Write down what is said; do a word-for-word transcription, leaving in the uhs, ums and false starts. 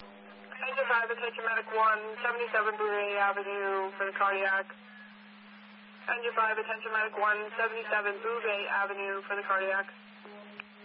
Engine five, attention medic one, seventy-seven Bouvet Avenue for the cardiac. Engine five, attention medic one, seventy-seven Bouvet Avenue for the cardiac.